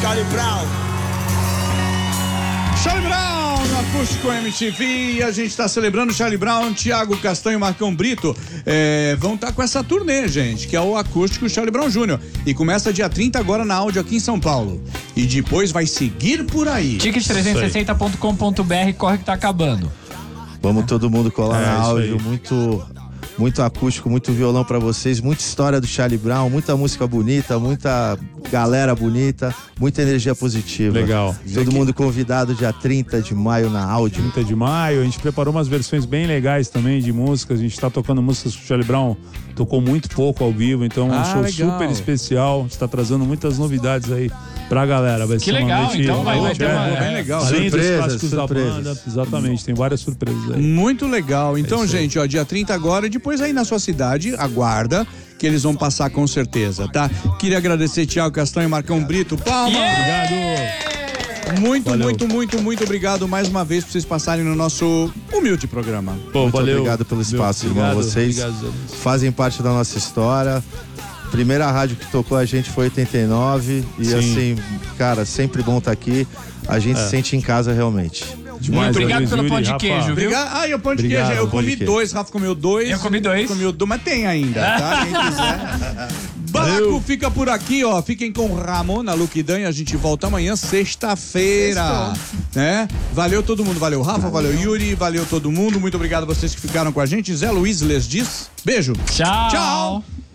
Charlie Brown. Charlie Brown no Acústico MTV, e a gente tá celebrando Charlie Brown, Thiago Castanho e Marcão Brito vão estar com essa turnê, gente, que é o Acústico Charlie Brown Jr. E começa dia 30 agora na Áudio aqui em São Paulo. E depois vai seguir por aí. Ticket360.com.br, corre que tá acabando. Vamos todo mundo colar na Áudio, aí. muito acústico, muito violão pra vocês, muita história do Charlie Brown, muita música bonita, muita galera bonita, muita energia positiva. Legal. Todo mundo convidado dia 30 de maio na Áudio. 30 de maio, a gente preparou umas versões bem legais também de músicas, a gente tá tocando músicas que o Charlie Brown tocou muito pouco ao vivo, então é um show legal. super especial, a gente tá trazendo muitas novidades aí pra galera. Vai ser legal, uma noite então vai ter uma... bem legal. Além dos Surpresas, clássicos surpresas. da banda, exatamente, tem várias surpresas aí. Muito legal. Então, gente, ó, dia 30 agora, e depois aí na sua cidade, aguarda que eles vão passar com certeza, tá? Queria agradecer Thiago Castanho e Marcão Brito. Palmas! Obrigado! Muito obrigado mais uma vez por vocês passarem no nosso humilde programa. Pô, Muito valeu. obrigado pelo espaço, irmão. Obrigado, Vocês obrigado. fazem parte da nossa história. Primeira rádio que tocou a gente foi 89 e Sim. assim, cara, sempre bom estar aqui. A gente se sente em casa realmente. Demais, Obrigado Luiz, pelo Yuri, pão de Rafa. queijo, viu? Obrigado. Ah, e o pão de Obrigado, queijo, eu pão de comi queijo. 2, Rafa comeu 2. Eu comi 2. Comeu 2, mas tem ainda, tá? Quem quiser. Balaco fica por aqui, ó. Fiquem com Ramona Luquidan e a gente volta amanhã, sexta-feira. Né? Valeu todo mundo, valeu Rafa, valeu Yuri, valeu todo mundo. Muito obrigado a vocês que ficaram com a gente. Zé Luiz les diz. Beijo. Tchau. Tchau.